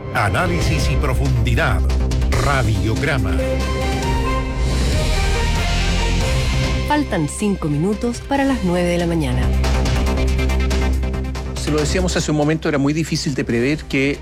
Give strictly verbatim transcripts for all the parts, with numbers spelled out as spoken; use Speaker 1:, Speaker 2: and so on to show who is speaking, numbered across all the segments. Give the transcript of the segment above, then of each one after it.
Speaker 1: Análisis y profundidad. Radiograma.
Speaker 2: Faltan cinco minutos para las nueve de la mañana.
Speaker 3: Se lo decíamos hace un momento, era muy difícil de prever que eh,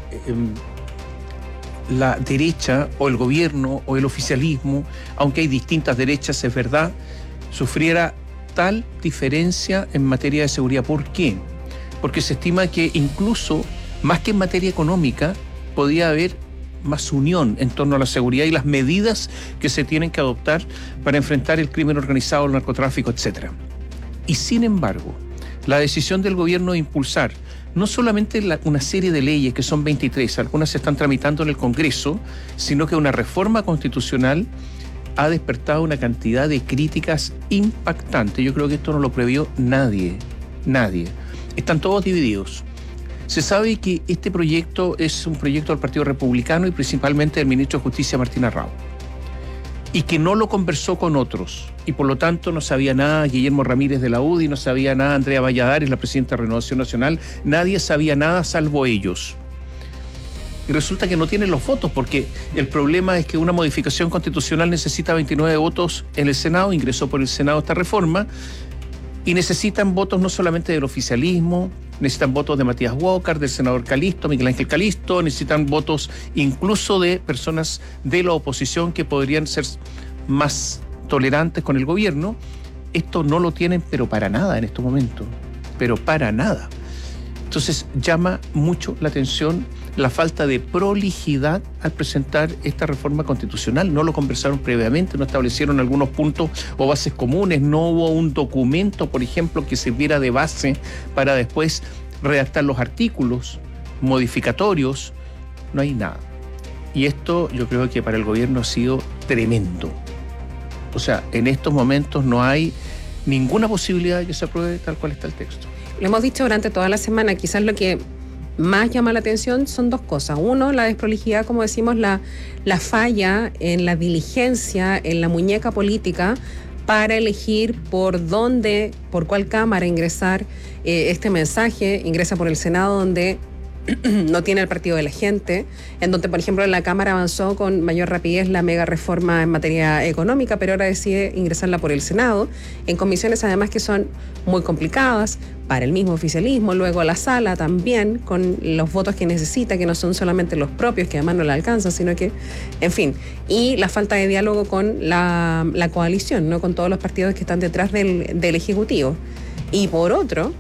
Speaker 3: la derecha o el gobierno o el oficialismo, aunque hay distintas derechas, es verdad, sufriera tal diferencia en materia de seguridad. ¿Por qué? Porque se estima que incluso, más que en materia económica, podía haber más unión en torno a la seguridad y las medidas que se tienen que adoptar para enfrentar el crimen organizado, el narcotráfico, etcétera. Y sin embargo, la decisión del gobierno de impulsar no solamente la, una serie de leyes, que son veintitrés, algunas se están tramitando en el Congreso, sino que una reforma constitucional ha despertado una cantidad de críticas impactantes. Yo creo que esto no lo previó nadie, nadie. Están todos divididos. Se sabe que este proyecto es un proyecto del Partido Republicano y principalmente del ministro de Justicia, Martín Arrau, y que no lo conversó con otros, y por lo tanto no sabía nada Guillermo Ramírez de la U D I, no sabía nada Andrea Valladares, la presidenta de Renovación Nacional, nadie sabía nada salvo ellos. Y resulta que no tienen los votos, porque el problema es que una modificación constitucional necesita veintinueve votos en el Senado, ingresó por el Senado esta reforma, y necesitan votos no solamente del oficialismo, necesitan votos de Matías Walker, del senador Calisto, Miguel Ángel Calisto, necesitan votos incluso de personas de la oposición que podrían ser más tolerantes con el gobierno. Esto no lo tienen, pero para nada en estos momentos, pero para nada. Entonces llama mucho la atención la falta de prolijidad al presentar esta reforma constitucional. No lo conversaron previamente, no establecieron algunos puntos o bases comunes, no hubo un documento, por ejemplo, que sirviera de base para después redactar los artículos modificatorios. No hay nada. Y esto yo creo que para el gobierno ha sido tremendo. O sea, en estos momentos no hay ninguna posibilidad de que se apruebe tal cual está el texto.
Speaker 4: Lo hemos dicho durante toda la semana, quizás lo que más llama la atención son dos cosas. Uno, la desprolijidad, como decimos, la, la falla en la diligencia, en la muñeca política para elegir por dónde, por cuál cámara ingresar eh, este mensaje. Ingresa por el Senado, donde no tiene el partido de la gente, en donde, por ejemplo, en la Cámara avanzó con mayor rapidez la mega reforma en materia económica, pero ahora decide ingresarla por el Senado, en comisiones además que son muy complicadas para el mismo oficialismo, luego la sala también, con los votos que necesita, que no son solamente los propios, que además no la alcanzan, sino que, en fin, y la falta de diálogo con la, la coalición, ¿no? Con todos los partidos que están detrás del, del Ejecutivo. Y por otro,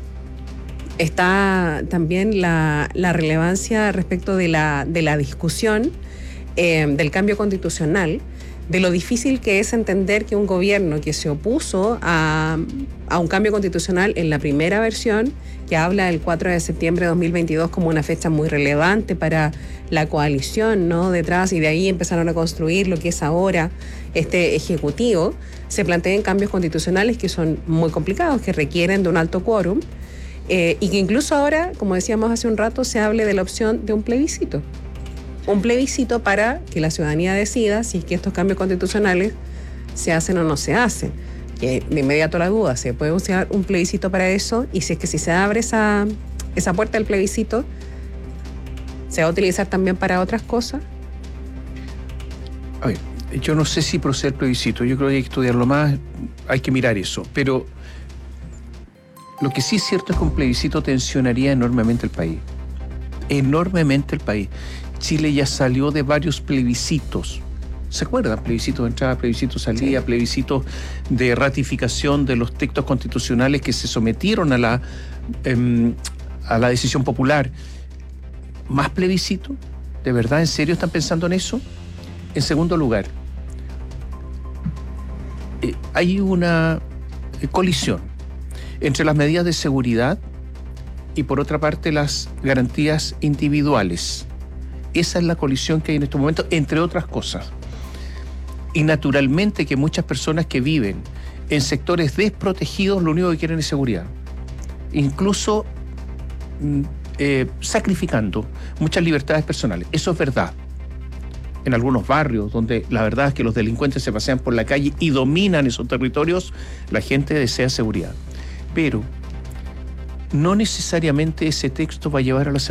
Speaker 4: está también la, la relevancia respecto de la, de la discusión eh, del cambio constitucional, de lo difícil que es entender que un gobierno que se opuso a, a un cambio constitucional en la primera versión, que habla del cuatro de septiembre de dos mil veintidós como una fecha muy relevante para la coalición, ¿no? Detrás, y de ahí empezaron a construir lo que es ahora este Ejecutivo, se planteen cambios constitucionales que son muy complicados, que requieren de un alto quórum, Eh, y que incluso ahora, como decíamos hace un rato, se hable de la opción de un plebiscito. Un plebiscito para que la ciudadanía decida si es que estos cambios constitucionales se hacen o no se hacen. Que de inmediato la duda, ¿se puede usar un plebiscito para eso? Y si es que si se abre esa, esa puerta del plebiscito, ¿se va a utilizar también para otras cosas?
Speaker 3: A ver, yo no sé si procede el plebiscito, yo creo que hay que estudiarlo más, hay que mirar eso, pero lo que sí es cierto es que un plebiscito tensionaría enormemente el país. Enormemente el país. Chile ya salió de varios plebiscitos. ¿Se acuerdan? Plebiscitos de entrada, plebiscitos de salida, sí. Plebiscitos de ratificación de los textos constitucionales que se sometieron a la, eh, a la decisión popular. ¿Más plebiscito? ¿De verdad? ¿En serio están pensando en eso? En segundo lugar, eh, hay una eh, colisión entre las medidas de seguridad y, por otra parte, las garantías individuales. Esa es la colisión que hay en estos momentos, entre otras cosas. Y naturalmente que muchas personas que viven en sectores desprotegidos lo único que quieren es seguridad. Incluso eh, sacrificando muchas libertades personales. Eso es verdad. En algunos barrios donde la verdad es que los delincuentes se pasean por la calle y dominan esos territorios, la gente desea seguridad. Pero no necesariamente ese texto va a llevar a la seguridad.